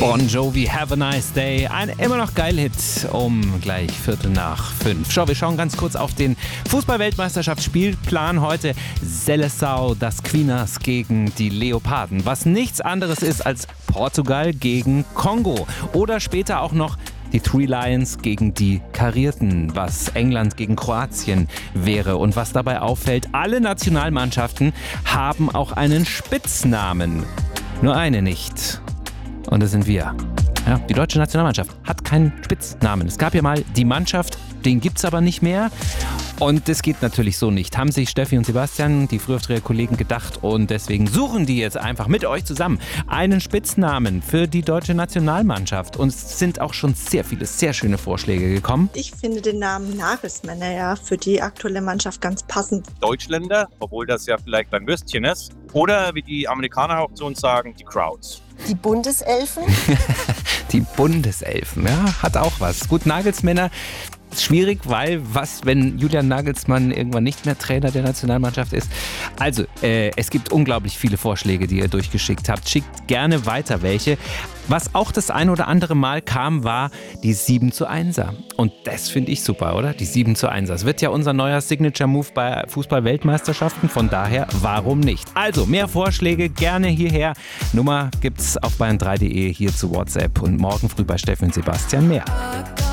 Bon Jovi, Have a Nice Day. Ein immer noch geil Hit um gleich 4:45. Schau, wir schauen ganz kurz auf den Fußball-Weltmeisterschaftsspielplan heute. Seleção das Quinas gegen die Leoparden, was nichts anderes ist als Portugal gegen Kongo. Oder später auch noch die Three Lions gegen die Karierten, was England gegen Kroatien wäre. Und was dabei auffällt, alle Nationalmannschaften haben auch einen Spitznamen. Nur eine nicht. Und das sind wir. Ja, die deutsche Nationalmannschaft hat keinen Spitznamen. Es gab ja mal die Mannschaft, den gibt es aber nicht mehr. Und das geht natürlich so nicht. Haben sich Steffi und Sebastian, die Frühaufsteher-Kollegen, gedacht. Und deswegen suchen die jetzt einfach mit euch zusammen einen Spitznamen für die deutsche Nationalmannschaft. Und es sind auch schon sehr viele, sehr schöne Vorschläge gekommen. Ich finde den Namen Nagelsmänner ja für die aktuelle Mannschaft ganz passend. Deutschländer, obwohl das ja vielleicht ein Würstchen ist. Oder wie die Amerikaner auch zu uns sagen, die Crowds. Die Bundeselfen? Die Bundeselfen, ja, hat auch was. Gut, Nagelsmänner. Schwierig, weil wenn Julian Nagelsmann irgendwann nicht mehr Trainer der Nationalmannschaft ist. Also, es gibt unglaublich viele Vorschläge, die ihr durchgeschickt habt. Schickt gerne weiter welche. Was auch das ein oder andere Mal kam, war die 7:1er. Und das finde ich super, oder? Die 7:1er. Es wird ja unser neuer Signature-Move bei Fußball-Weltmeisterschaften. Von daher, warum nicht? Also, mehr Vorschläge gerne hierher. Nummer gibt's auf bayern3.de hier zu WhatsApp. Und morgen früh bei Steffi und Sebastian mehr.